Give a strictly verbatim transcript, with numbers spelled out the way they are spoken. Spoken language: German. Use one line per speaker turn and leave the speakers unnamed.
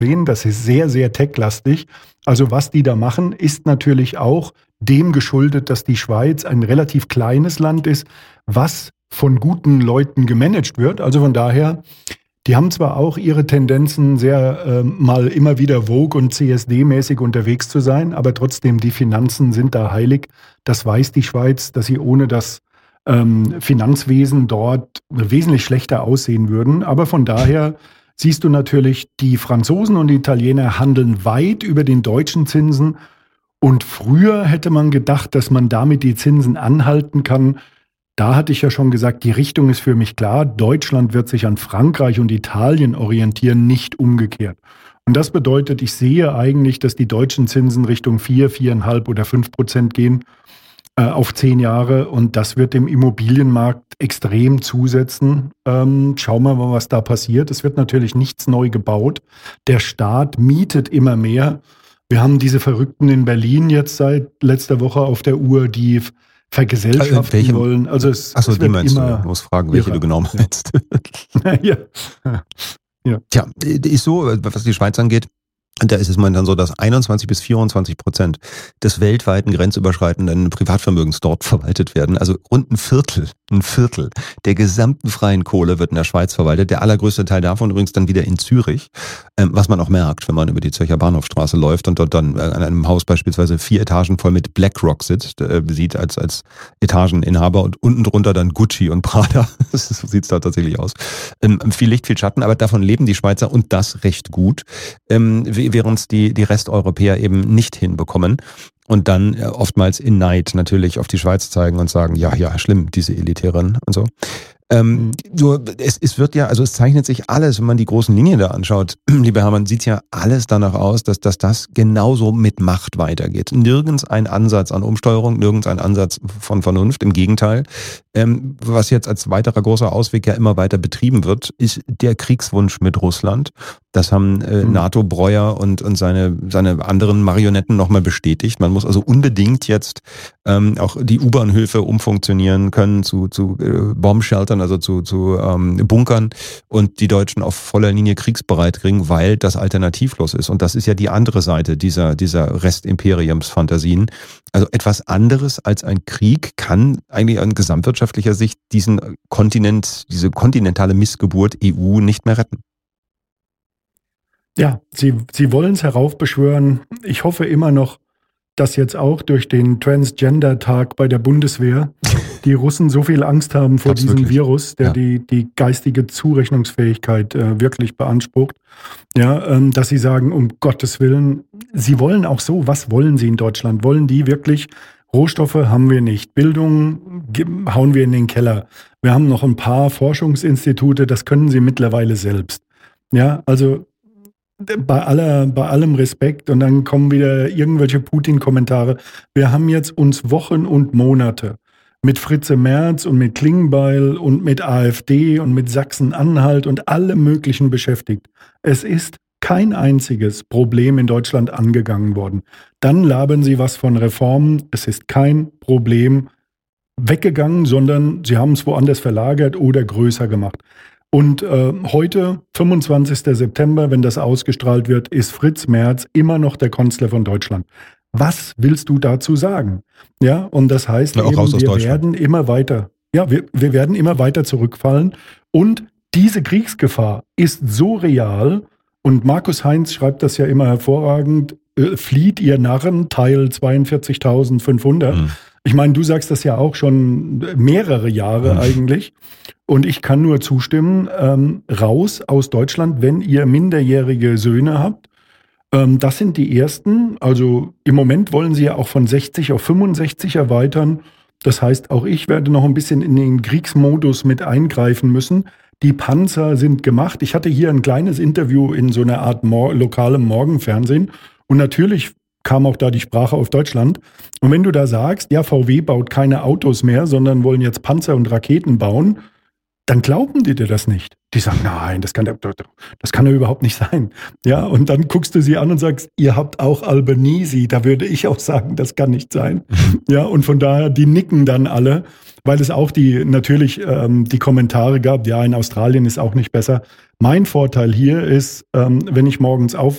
sehen. Das ist sehr, sehr techlastig. Also was die da machen, ist natürlich auch dem geschuldet, dass die Schweiz ein relativ kleines Land ist, was von guten Leuten gemanagt wird. Also von daher, die haben zwar auch ihre Tendenzen, sehr äh, mal immer wieder Vogue und C S D-mäßig unterwegs zu sein, aber trotzdem, die Finanzen sind da heilig. Das weiß die Schweiz, dass sie ohne das ähm, Finanzwesen dort wesentlich schlechter aussehen würden. Aber von daher siehst du natürlich, die Franzosen und die Italiener handeln weit über den deutschen Zinsen. Und früher hätte man gedacht, dass man damit die Zinsen anhalten kann. Da hatte ich ja schon gesagt, die Richtung ist für mich klar. Deutschland wird sich an Frankreich und Italien orientieren, nicht umgekehrt. Und das bedeutet, ich sehe eigentlich, dass die deutschen Zinsen Richtung vier, viereinhalb oder fünf Prozent gehen äh, auf zehn Jahre. Und das wird dem Immobilienmarkt extrem zusetzen. Ähm, schauen wir mal, was da passiert. Es wird natürlich nichts neu gebaut. Der Staat mietet immer mehr. Wir haben diese Verrückten in Berlin jetzt seit letzter Woche auf der Uhr, die vergesellschaften
welche,
wollen. Also es,
achso,
es
die
wird
meinst
immer
du. Du musst fragen, welche
irre.
du genau meinst.
Ja. Ja.
Tja, ist so, was die Schweiz angeht, da ist es momentan so, dass einundzwanzig bis vierundzwanzig Prozent des weltweiten grenzüberschreitenden Privatvermögens dort verwaltet werden. Also rund ein Viertel, ein Viertel der gesamten freien Kohle wird in der Schweiz verwaltet. Der allergrößte Teil davon übrigens dann wieder in Zürich, ähm, was man auch merkt, wenn man über die Zürcher Bahnhofstraße läuft und dort dann an einem Haus beispielsweise vier Etagen voll mit BlackRock sitzt, äh, sieht als, als Etageninhaber und unten drunter dann Gucci und Prada. So sieht's da tatsächlich aus. Ähm, viel Licht, viel Schatten, aber davon leben die Schweizer und das recht gut. Ähm, während die, die Resteuropäer eben nicht hinbekommen und dann oftmals in Neid natürlich auf die Schweiz zeigen und sagen, ja, ja, schlimm, diese Elitären und so. Ähm, so, es, es wird ja, also es zeichnet sich alles, wenn man die großen Linien da anschaut, lieber Hermann, sieht ja alles danach aus, dass, dass das genauso mit Macht weitergeht. Nirgends ein Ansatz an Umsteuerung, nirgends ein Ansatz von Vernunft, im Gegenteil. Ähm, was jetzt als weiterer großer Ausweg ja immer weiter betrieben wird, ist der Kriegswunsch mit Russland. Das haben äh, mhm. NATO-Breuer und, und seine, seine anderen Marionetten nochmal bestätigt. Man muss also unbedingt jetzt ähm, auch die U-Bahnhöfe umfunktionieren können zu, zu äh, Bombsheltern, also zu, zu ähm, Bunkern und die Deutschen auf voller Linie kriegsbereit kriegen, weil das alternativlos ist. Und das ist ja die andere Seite dieser, dieser Restimperiums-Fantasien. Also etwas anderes als ein Krieg kann eigentlich an gesamtwirtschaftlicher Sicht diesen Kontinent, diese kontinentale Missgeburt E U nicht mehr retten.
Ja, sie, sie wollen es heraufbeschwören. Ich hoffe immer noch, dass jetzt auch durch den Transgender-Tag bei der Bundeswehr die Russen so viel Angst haben vor
Gab's
diesem
wirklich?
Virus, der
Ja.
die, die geistige Zurechnungsfähigkeit äh, wirklich beansprucht, ja, ähm, dass sie sagen, um Gottes Willen, sie wollen auch so, was wollen sie in Deutschland? Wollen die wirklich, Rohstoffe haben wir nicht, Bildung ge- hauen wir in den Keller. Wir haben noch ein paar Forschungsinstitute, das können sie mittlerweile selbst. Ja, also bei aller, bei allem Respekt, und dann kommen wieder irgendwelche Putin-Kommentare. Wir haben jetzt uns Wochen und Monate mit Fritze Merz und mit Klingbeil und mit AfD und mit Sachsen-Anhalt und allem Möglichen beschäftigt. Es ist kein einziges Problem in Deutschland angegangen worden. Dann labern sie was von Reformen. Es ist kein Problem weggegangen, sondern sie haben es woanders verlagert oder größer gemacht. Und äh, heute, fünfundzwanzigster September, wenn das ausgestrahlt wird, ist Fritz Merz immer noch der Kanzler von Deutschland. Was willst du dazu sagen? Ja, und das heißt
Ja, auch
eben,
raus aus
wir
Deutschland.
werden immer weiter, ja, wir, wir werden immer weiter zurückfallen. Und diese Kriegsgefahr ist so real, und Markus Heinz schreibt das ja immer hervorragend, äh, flieht ihr Narren, Teil zweiundvierzigtausendfünfhundert.
Mhm.
Ich meine, du sagst das ja auch schon mehrere Jahre
Mhm.
eigentlich. Und ich kann nur zustimmen, ähm, raus aus Deutschland, wenn ihr minderjährige Söhne habt. Ähm, das sind die ersten. Also im Moment wollen sie ja auch von sechzig auf fünfundsechzig erweitern. Das heißt, auch ich werde noch ein bisschen in den Kriegsmodus mit eingreifen müssen. Die Panzer sind gemacht. Ich hatte hier ein kleines Interview in so einer Art Mor- lokalem Morgenfernsehen. Und natürlich kam auch da die Sprache auf Deutschland. Und wenn du da sagst, ja, V W baut keine Autos mehr, sondern wollen jetzt Panzer und Raketen bauen, dann glauben die dir das nicht. Die sagen, nein, das kann, das kann ja überhaupt nicht sein. Ja, und dann guckst du sie an und sagst, ihr habt auch Albanese. Da würde ich auch sagen, das kann nicht sein. Ja, und von daher, die nicken dann alle. weil es auch die natürlich ähm, die Kommentare gab, ja, in Australien ist auch nicht besser. Mein Vorteil hier ist, ähm, wenn ich morgens auf